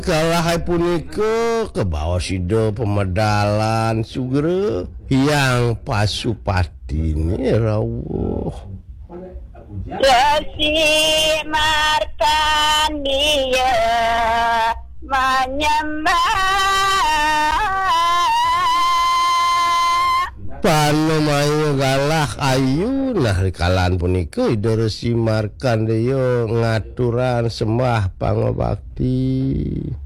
Kalah punika ke bawah sido pemedalan sugere yang pasupati ini rawuh. Resi Markandia menyembah Panomayo galah ayu nah rikalan punika Ida Resi Markandeya ngaturan sembah pangabakti.